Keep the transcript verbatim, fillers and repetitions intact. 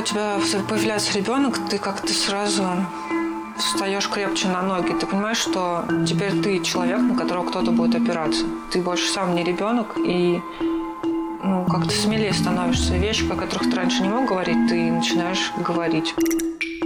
у тебя появляется ребенок, ты как-то сразу встаешь крепче на ноги. Ты понимаешь, что теперь ты человек, на которого кто-то будет опираться. Ты больше сам не ребенок, и ну, как-то смелее становишься. Вещи, о которых ты раньше не мог говорить, ты начинаешь говорить.